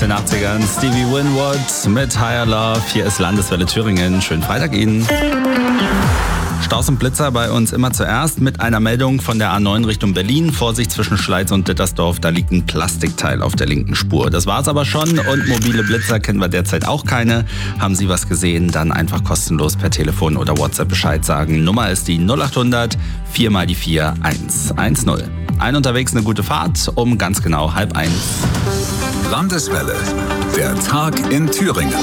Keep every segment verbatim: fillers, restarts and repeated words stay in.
den achtzigern. Stevie Winwood mit Higher Love. Hier ist Landeswelle Thüringen. Schönen Freitag Ihnen. Staus und Blitzer bei uns immer zuerst mit einer Meldung von der A neun Richtung Berlin. Vorsicht zwischen Schleiz und Dittersdorf, da liegt ein Plastikteil auf der linken Spur. Das war's aber schon und mobile Blitzer kennen wir derzeit auch keine. Haben Sie was gesehen, dann einfach kostenlos per Telefon oder WhatsApp Bescheid sagen. Nummer ist die null acht hundert vier mal die vier eins eins null. Ein unterwegs eine gute Fahrt um ganz genau halb eins. Landeswelle, der Tag in Thüringen.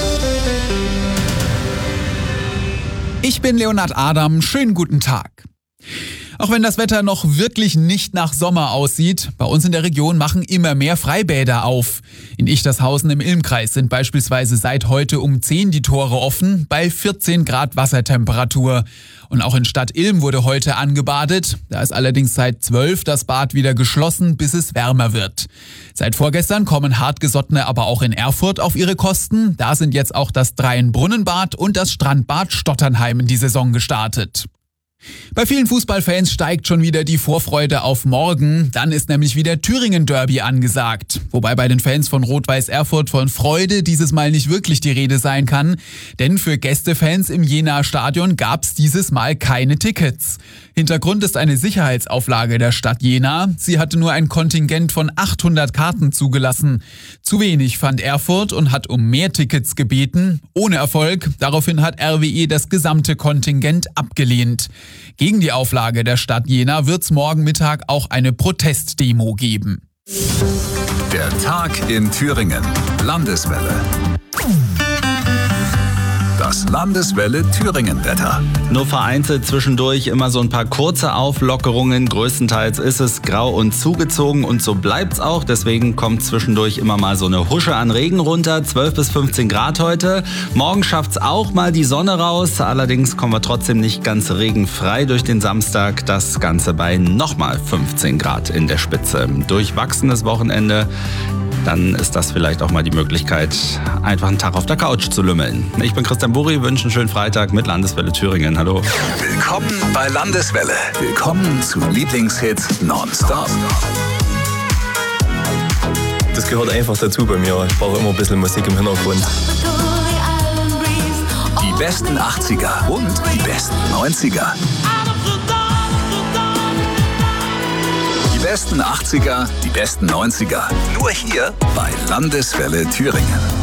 Ich bin Leonhard Adam, schönen guten Tag. Auch wenn das Wetter noch wirklich nicht nach Sommer aussieht, bei uns in der Region machen immer mehr Freibäder auf. In Ichtershausen im Ilmkreis sind beispielsweise seit heute um zehn die Tore offen, bei vierzehn Grad Wassertemperatur. Und auch in Stadt Ilm wurde heute angebadet. Da ist allerdings seit zwölf das Bad wieder geschlossen, bis es wärmer wird. Seit vorgestern kommen Hartgesottene aber auch in Erfurt auf ihre Kosten. Da sind jetzt auch das Dreienbrunnenbad und das Strandbad Stotternheim in die Saison gestartet. Bei vielen Fußballfans steigt schon wieder die Vorfreude auf morgen. Dann ist nämlich wieder Thüringen-Derby angesagt. Wobei bei den Fans von Rot-Weiß Erfurt von Freude dieses Mal nicht wirklich die Rede sein kann. Denn für Gästefans im Jenaer Stadion gab's dieses Mal keine Tickets. Hintergrund ist eine Sicherheitsauflage der Stadt Jena. Sie hatte nur ein Kontingent von achthundert Karten zugelassen. Zu wenig fand Erfurt und hat um mehr Tickets gebeten. Ohne Erfolg. Daraufhin hat R W E das gesamte Kontingent abgelehnt. Gegen die Auflage der Stadt Jena wird's morgen Mittag auch eine Protestdemo geben. Der Tag in Thüringen. Landeswelle. Das Landeswelle Thüringen-Wetter. Nur vereinzelt zwischendurch immer so ein paar kurze Auflockerungen. Größtenteils ist es grau und zugezogen und so bleibt's auch. Deswegen kommt zwischendurch immer mal so eine Husche an Regen runter. zwölf bis fünfzehn Grad heute. Morgen schafft's auch mal die Sonne raus. Allerdings kommen wir trotzdem nicht ganz regenfrei durch den Samstag. Das Ganze bei nochmal fünfzehn Grad in der Spitze. Durchwachsenes Wochenende. Dann ist das vielleicht auch mal die Möglichkeit, einfach einen Tag auf der Couch zu lümmeln. Ich bin Christian Burri, wünsche einen schönen Freitag mit Landeswelle Thüringen. Hallo. Willkommen bei Landeswelle. Willkommen zu Lieblingshits nonstop. Das gehört einfach dazu bei mir. Ich brauche immer ein bisschen Musik im Hintergrund. Die besten achtziger und die besten neunziger. Die besten achtziger, die besten neunziger. Nur hier bei Landeswelle Thüringen.